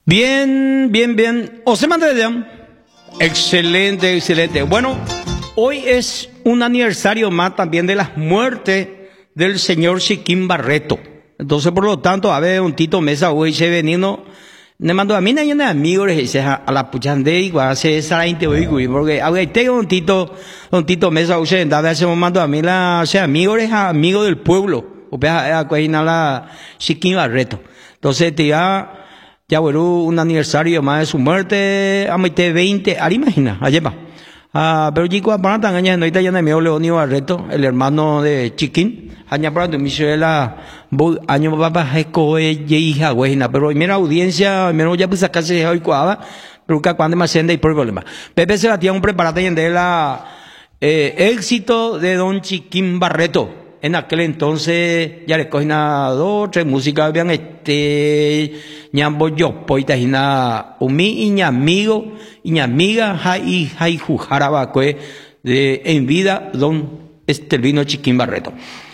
Bien, bien, bien. ¿O se manda ya? Excelente, excelente. Bueno, hoy es un aniversario más también de las muertes del señor Chiquín Barreto. Entonces, por lo tanto, a ver, un Tito Mesa, hoy se venido, me mandó a mí, no hay un amigo, le dice a la puchande, igual se esa la porque, a ver, tengo un Tito Mesa, hoy se andaba, se me mandó a mí, ese amigo es amigo del pueblo, o sea, la Chiquín Barreto. Entonces, ya bueno, un aniversario más de su muerte, a mí 20, ahora imagina, allá va. Pero chico, para tan años, no está ya de mi Leonio Barreto, el hermano de Chiquín, año para tu misión la año papá eco hija güeyna, pero mira audiencia, menos ya pues acá se hoy cuava, pero que cuando más senda y por problema. Pepe Sebastián preparate de la éxito de don Chiquín Barreto. En aquel entonces ya le cogen a dos, tres músicas, habían ñambo yo, poita hina, umi y amigo, y amiga, hay jujaraba de en vida, don Estelvino Chiquín Barreto.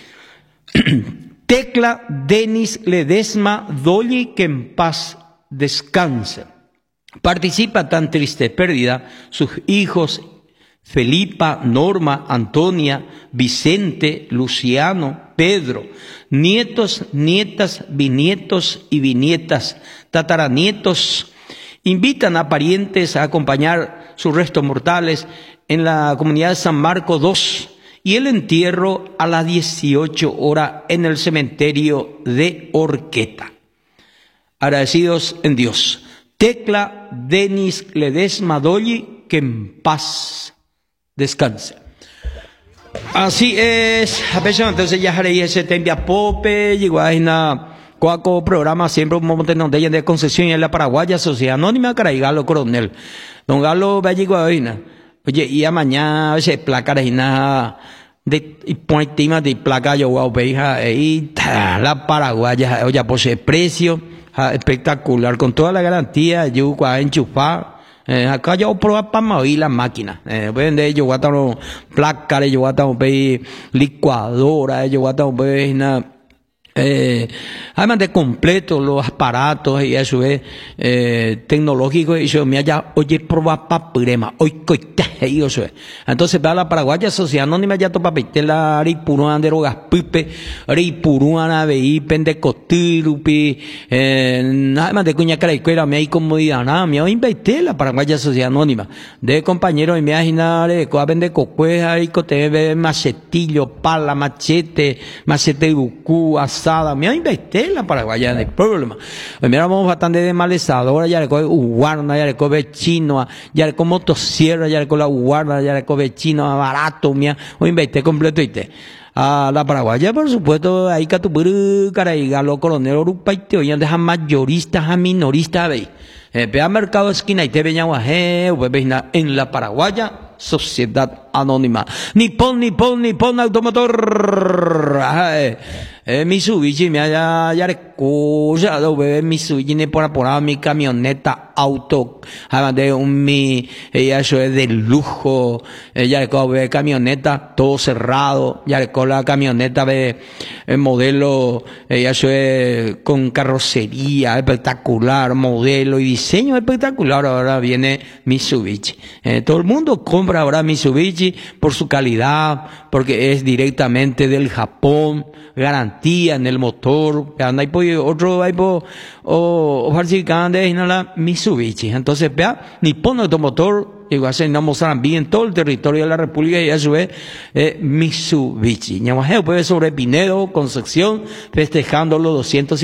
Tecla Denis Ledesma Dolly, que en paz descanse. Participa tan triste pérdida, sus hijos Felipa, Norma, Antonia, Vicente, Luciano, Pedro, nietos, nietas, bisnietos y bisnietas, tataranietos, invitan a parientes a acompañar sus restos mortales en la comunidad de San Marcos II y el entierro a las 18 horas en el cementerio de Orqueta. Agradecidos en Dios. Tecla Denis Ledesma Dolly, que en paz descanse. Así es, entonces ya haré ese tembia pope, llegó a una cuaco programa siempre un momento de concesión en la Paraguaya Sociedad Anónima Caraigalo Coronel. Don Galo va a llegar hoy, oye, y a mañana ese placa de nada de y tema de placa yo voy a ver y la Paraguaya, oye, pues el precio espectacular con toda la garantía, yo a enchufar. Acá yo probar para mover la máquina. Vende yo guata no placa, yo guata un licuadora, yo guata un además de completo los aparatos y eso es tecnológico y eso me haya oye probar para prema hoy coite y eso es. Entonces va la Paraguaya Sociedad Anónima ya topa petela ripuruan de rogas pipe ripuruan avei pendecotirupi además de cuña caraicuera me hay comodidad nada me inventé la Paraguaya Sociedad Anónima de compañeros y me imaginaré coa vende cocueja y cote machetillo pala machete bucú asada me inventé la Paraguaya no hay problema. Mira vamos bastante de malezadora ya le coge guarda ya le coge chino ya le coge motosierra ya le coge la guarda ya le coge chino barato mía o inventé completo y te a la Paraguaya por supuesto ahí catuburu caraigalo coronel orupaite hoy dejan mayoristas a minoristas veis vea mercado esquina y te veña guaje en la Paraguaya Sociedad Anónima Nippon Automotor Mitsubishi me haya ya recusa do bebé Mitsubishi ne por mi camioneta auto de mi ella eso es de lujo ya le camioneta todo cerrado ya le la camioneta de modelo ella eso es con carrocería espectacular modelo y diseño espectacular ahora viene Mitsubishi todo el mundo compra ahora Mitsubishi por su calidad porque es directamente del Japón garantía en el motor, hay otro hay o falsificante en la Mitsubishi. Entonces, vea, Nippon Automotor, igual se enamoran bien en todo el territorio de la República y eso es Mitsubishi. Ñamajeo puede sobre Pinedo, Concepción, festejando los 250